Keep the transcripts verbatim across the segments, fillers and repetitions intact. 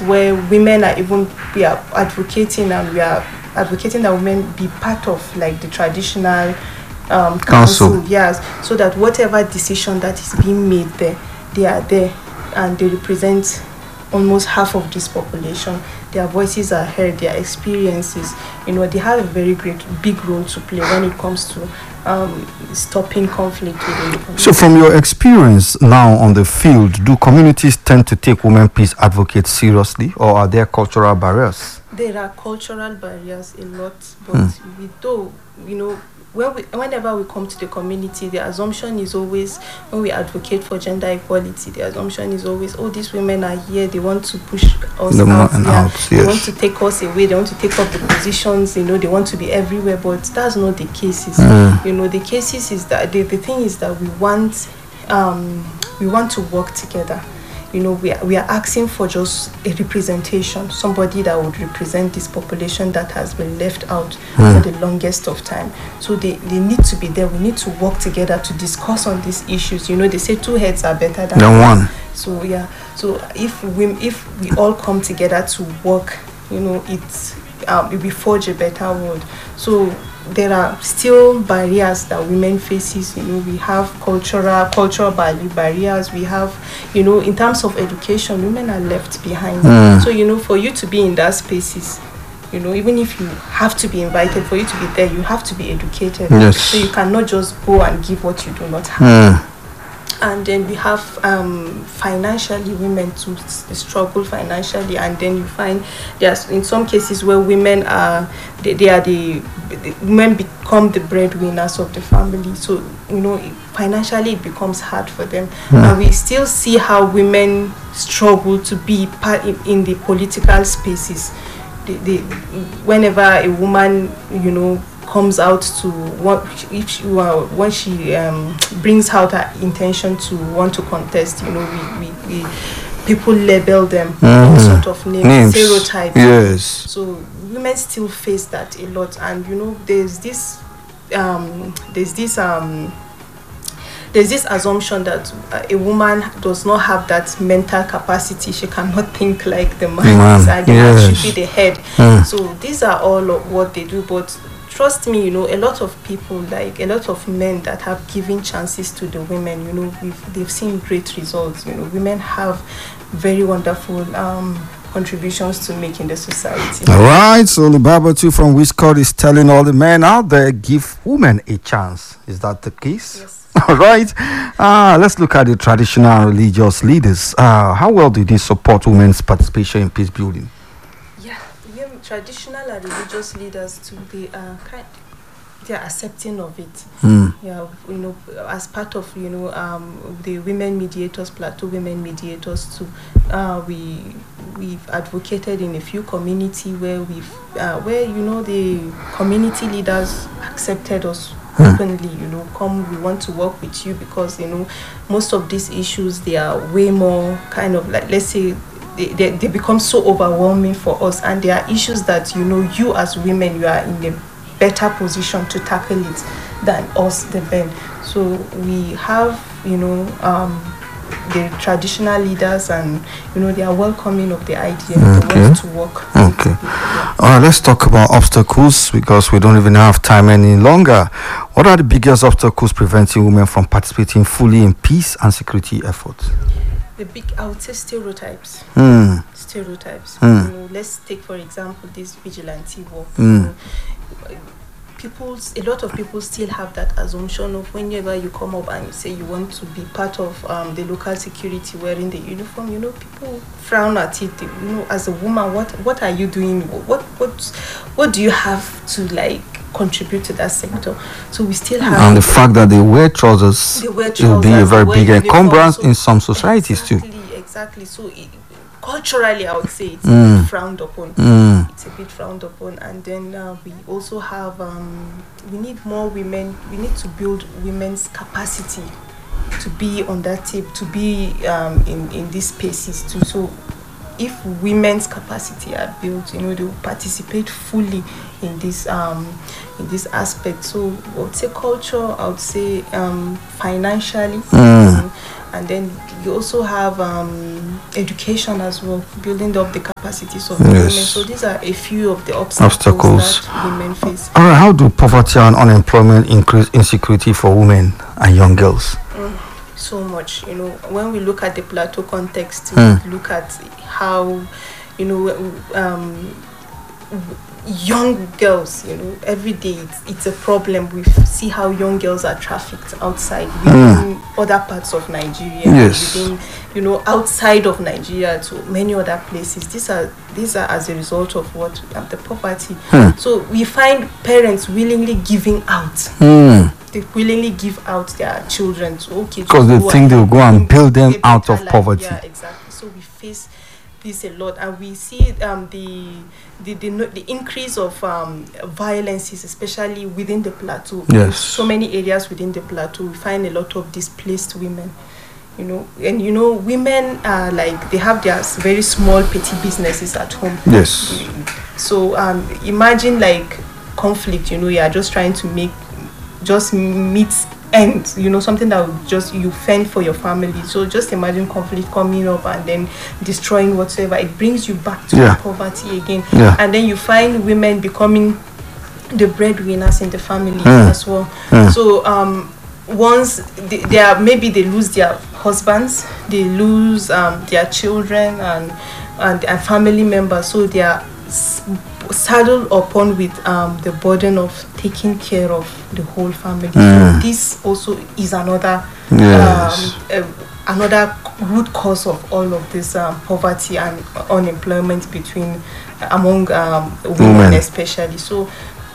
where women are even, we are advocating and we are advocating that women be part of like the traditional um, council, council, yes, so that whatever decision that is being made there, they are there and they represent almost half of this population. Their voices are heard, their experiences, you know, they have a very great, big role to play when it comes to um, stopping conflict within the community. So from your experience now on the field, do communities tend to take women peace advocates seriously, or are there cultural barriers? There are cultural barriers a lot, but mm. we do, you know, when we, whenever we come to the community, the assumption is always, when we advocate for gender equality, the assumption is always, oh, these women are here, they want to push us the out, and yeah. out yes. They want to take us away, they want to take up the positions, you know, they want to be everywhere, but that's not the cases. Mm. You know, the cases is that, the, the thing is that we want, um, we want to work together. You know, we are, we are asking for just a representation, somebody that would represent this population that has been left out mm. for the longest of time. So they, they need to be there. We need to work together to discuss on these issues. You know, they say two heads are better than one. one. So, yeah. So if we, if we all come together to work, you know, it's, um, we forge a better world. So there are still barriers that women faces. You know, we have cultural cultural barriers. We have, you know, in terms of education, women are left behind. Mm. So, you know, for you to be in that spaces, you know, even if you have to be invited, for you to be there, you have to be educated. Yes. So you cannot just go and give what you do not have. Mm. And then we have um, financially women to s- struggle financially, and then you find there's in some cases where women are they, they are the, the women become the breadwinners of the family. So, you know, financially it becomes hard for them. Mm. And we still see how women struggle to be part in, in the political spaces. They, they, whenever a woman, you know, comes out to what if she, uh, when she um, brings out her intention to want to contest, you know, we, we, we people label them mm-hmm. sort of names, names, stereotypes. Yes. So women still face that a lot, and you know, there's this, um, there's this, um, there's this assumption that a woman does not have that mental capacity. She cannot think like the man, man. and the yes. man should be the head. Mm. So these are all of what they do, but trust me, you know, a lot of people, like a lot of men that have given chances to the women, you know, we've, they've seen great results. You know, women have very wonderful um, contributions to make in the society. All right, so the Bible too from Wiscott is telling all the men out there, give women a chance. Is that the case? Yes. All right. Uh, let's look at the traditional and religious leaders. Uh, how well do they support women's participation in peace building? Traditional and religious leaders too, they are kind, they are accepting of it. Mm. Yeah, you know, as part of, you know, um, the women mediators, Plateau women mediators too. Uh, we we've advocated in a few community where we've uh, where you know the community leaders accepted us openly. You know, come, we want to work with you because, you know, most of these issues, they are way more kind of like, let's say, They, they, they become so overwhelming for us, and there are issues that, you know, you as women, you are in a better position to tackle it than us, the men. So we have, you know, um, the traditional leaders, and, you know, they are welcoming of the idea. Okay. They want to work. Okay. Yeah. All right, let's talk about obstacles, because we don't even have time any longer. What are the biggest obstacles preventing women from participating fully in peace and security efforts? The big, I would say, stereotypes. Mm. Stereotypes. Mm. You know, let's take, for example, this vigilante work. Mm. You know, people, a lot of people still have that assumption of whenever you come up and you say you want to be part of um, the local security wearing the uniform, you know, people frown at it. You know, as a woman, what what are you doing? What what what do you have to like contribute to that sector? So we still have, and the fact that they wear trousers, they wear trousers will be a very big encumbrance so in some societies exactly, too. Exactly. So it, culturally, I would say it's mm. a bit frowned upon. Mm. It's a bit frowned upon, and then uh, we also have um, we need more women. We need to build women's capacity to be on that tip, to be um, in in these spaces too. So if women's capacity are built, you know, they will participate fully in this um in this aspect. So I would say culture, I would say um financially, mm. um, And then you also have um, education as well, building up the capacities of the Yes. women. So these are a few of the obstacles, Obstacles. that women face. All right, how do poverty and unemployment increase insecurity for women and young girls? So much, you know, when we look at the plateau context, Mm. we look at how, you know, um, young girls, you know, every day it's, it's a problem. We see how young girls are trafficked outside within other parts of Nigeria, Yes. within, you know, outside of Nigeria to many other places. These are these are as a result of what uh, the poverty. Hmm. So we find parents willingly giving out. Hmm. They willingly give out their children to okay Because they go think they'll go and build them a out better of life. poverty. Yeah, exactly. So we face this a lot, and we see um the the the, no- the increase of um violences, especially within the plateau. In Yes. so many areas within the plateau, we find a lot of displaced women. You know, and you know, women are like they have their s- very small petty businesses at home. Yes. So um, imagine like conflict. You know, you are just trying to make just meet ends. You know, something that will just you fend for your family. So just imagine conflict coming up and then destroying whatever. It brings you back to Yeah. poverty again. Yeah. And then you find women becoming the breadwinners in the family Mm. as well. Mm. So um, once they, they are maybe they lose their husbands, they lose um, their children and, and and family members. So they are s- saddled upon with um, the burden of taking care of the whole family. Mm. So this also is another Yes. um, uh, another root cause of all of this um, poverty and unemployment between among um, women, Women. especially. So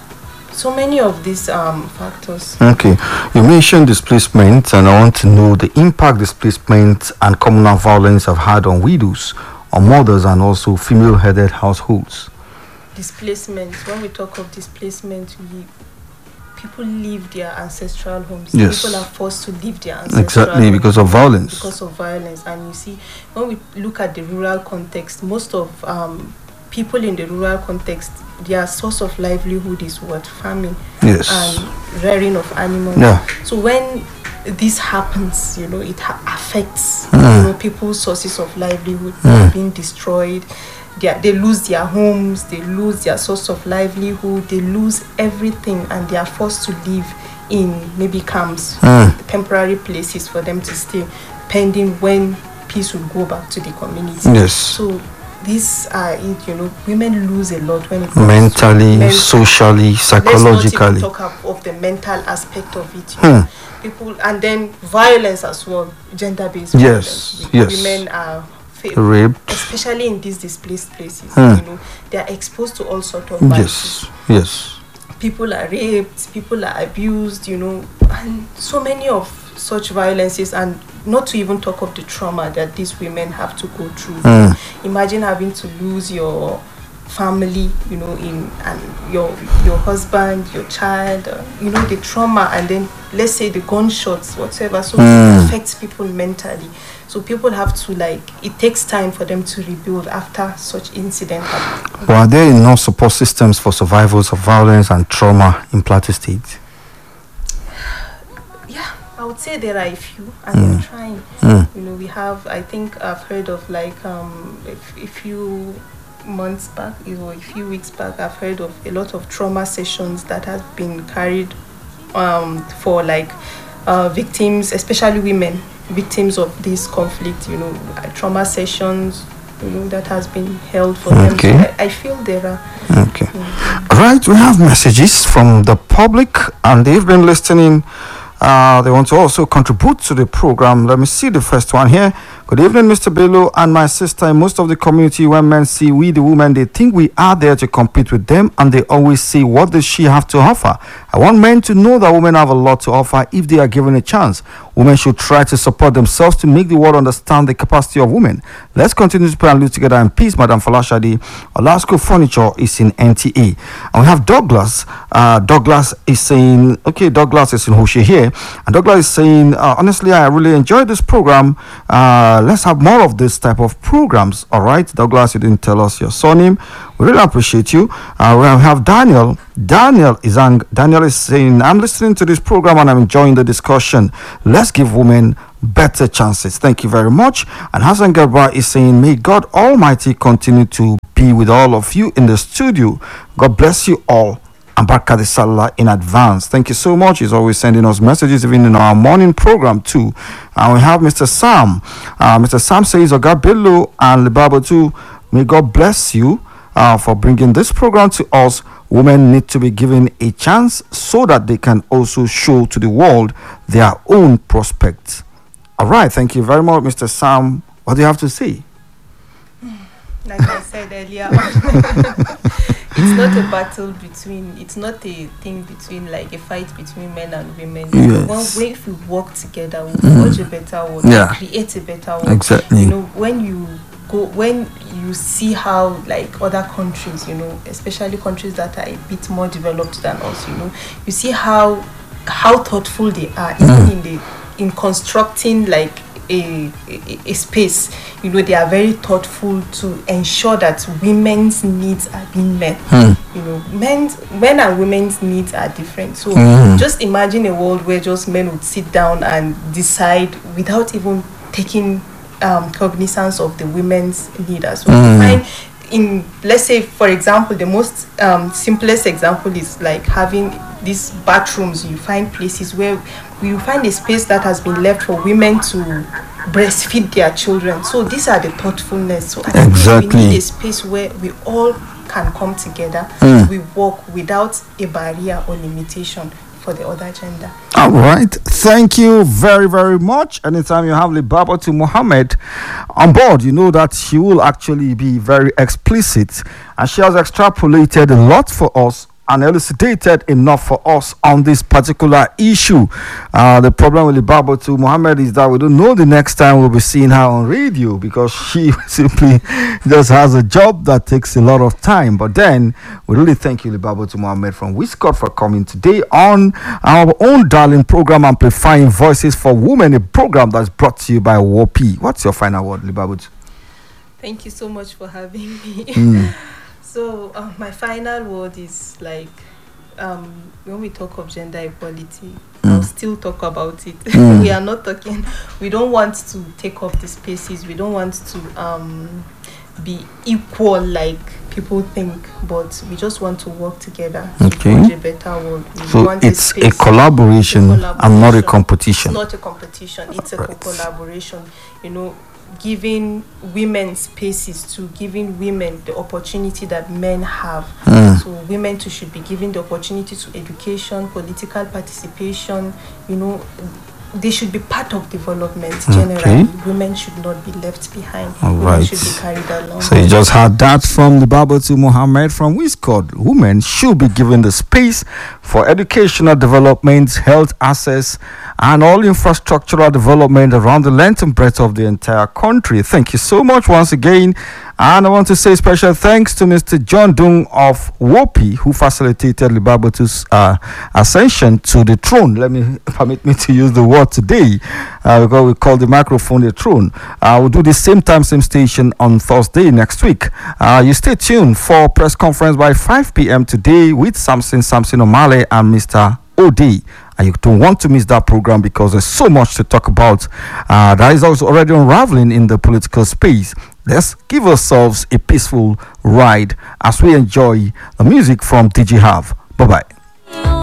so many of these um, factors. Okay, you mentioned displacement, and I want to know the impact displacement and communal violence have had on widows, on mothers, and also female-headed households. Displacement. When we talk of displacement, we people leave their ancestral homes. Yes. People are forced to leave their ancestral Exactly, homes because of violence. because of violence. And you see, when we look at the rural context, most of um, people in the rural context, their source of livelihood is what? Farming Yes. and rearing of animals. Yeah. So when this happens, you know, it ha- affects Mm. you know people's sources of livelihood Mm. being destroyed. They, are- they lose their homes, they lose their source of livelihood, they lose everything, and they are forced to live in maybe camps, Mm. temporary places for them to stay, pending when peace will go back to the community. Yes. So these are it, you know, women lose a lot when it comes Mentally, to men- socially, Let's not psychologically. even talk of, of the mental aspect of it. You Hmm. know. People, and then violence as well, gender-based Yes, violence. yes. Women are, fa- Raped. especially in these displaced places. Hmm. You know, they are exposed to all sorts of violence. Yes. Yes. People are raped. People are abused. You know, and so many of such violences, and not to even talk of the trauma that these women have to go through. Hmm. Imagine having to lose your family, you know, in and your your husband, your child, uh, you know, the trauma, and then let's say the gunshots, whatever. So Mm. it affects people mentally. So people have to like it takes time for them to rebuild after such incident happen. Well, are there enough support systems for survivors of violence and trauma in Plateau State? Yeah, I would say there are a few, and Mm. they're trying. Mm. You know, we have. I think I've heard of like um a, a few months back, you know, a few weeks back, I've heard of a lot of trauma sessions that have been carried um for like uh victims, especially women, victims of this conflict. You know, uh, trauma sessions. You know, that has been held for Okay. them. So I, I feel there are. Okay. Right, we have messages from the public, and they've been listening. Uh, they want to also contribute to the program. Let me see the first one here. Good evening, Mister Bello and my sister. In most of the community, when men see we, the women, they think we are there to compete with them, and they always say, what does she have to offer? I want men to know that women have a lot to offer if they are given a chance. Women should try to support themselves to make the world understand the capacity of women. Let's continue to pray and live together in peace, Madam Falashadi. Olasco Furniture is in N T A. And we have Douglas. Uh, Douglas is saying, okay, Douglas is in Hoshi here. And Douglas is saying, uh, honestly, I really enjoyed this program. Uh, let's have more of this type of programs. All right, Douglas, you didn't tell us your surname. We really appreciate you. Uh, we have Daniel. Daniel is ang- Daniel is saying, I'm listening to this program and I'm enjoying the discussion. Let's give women better chances. Thank you very much. And Hassan Garba is saying, may God Almighty continue to be with all of you in the studio. God bless you all. And Barka Salah in advance. Thank you so much. He's always sending us messages, even in our morning program too. And we have Mister Sam. Uh, Mister Sam says, Oga Bello and Libabo too, may God bless you uh, for bringing this program to us. Women need to be given a chance so that they can also show to the world their own prospects. All right. Thank you very much, Mister Sam. What do you have to say? Like I said earlier on, it's not a battle between, it's not a thing between, like a fight between men and women. Yes. One way, if we work together, we'll Mm. forge a better world, Yeah. create a better world. Exactly. You know, when you go, when you see how, like, other countries, you know, especially countries that are a bit more developed than us, you know, you see how how thoughtful they are, even Mm. in the in constructing, like, A, a, a space. You know, they are very thoughtful to ensure that women's needs are being met. Hmm. You know, men's men and women's needs are different. So Hmm. just imagine a world where just men would sit down and decide without even taking um, cognizance of the women's need as well. Hmm. Find in, let's say, for example, the most um, simplest example is like having these bathrooms. You find places where you find a space that has been left for women to breastfeed their children. So these are the thoughtfulness. So I think Exactly. we need a space where we all can come together. Mm. We work without a barrier or limitation for the other gender. All right. Thank you very, very much. Anytime you have Libaba to Mohammed on board, you know that she will actually be very explicit. And she has extrapolated a lot for us and elucidated enough for us on this particular issue. Uh, the problem with Libaba to Mohammed is that we don't know the next time we'll be seeing her on radio, because she simply just has a job that takes a lot of time. But then we really thank you, Libaba to Mohammed from Wiscott, for coming today on our own darling program, Amplifying Voices for Women, a program that's brought to you by W O P I. What's your final word, Libaba? Thank you so much for having me. Mm. So uh, my final word is, like, um, when we talk of gender equality, Mm. I'll still talk about it. Mm. We are not talking, we don't want to take up the spaces, we don't want to um, be equal like people think, but we just want to work together to Okay. forge a better world. We So want it's a space- collaboration, it's a and not a collaboration. competition. It's not a competition, it's a Right. collaboration. You know, giving women spaces, to giving women the opportunity that men have. Mm. So women too should be given the opportunity to education, political participation. You know, they should be part of development generally. Okay. Women should not be left behind. All Women right. should be carried along. So you just had that from the Bible to Muhammad from Wiscott. Women should be given the space for educational development, health access, and all infrastructural development around the length and breadth of the entire country. Thank you so much once again. And I want to say special thanks to Mister John Dung of W O P I, who facilitated Libabatu's uh, ascension to the throne. Let me permit me to use the word today, uh, because we call the microphone the throne. Uh, we'll do the same time, same station on Thursday next week. Uh, you stay tuned for press conference by five p.m. today with Samson Samson O'Malley and Mister O'Day. And you don't want to miss that program, because there's so much to talk about uh, that is also already unraveling in the political space. Let's give ourselves a peaceful ride as we enjoy the music from D J Have. Bye bye.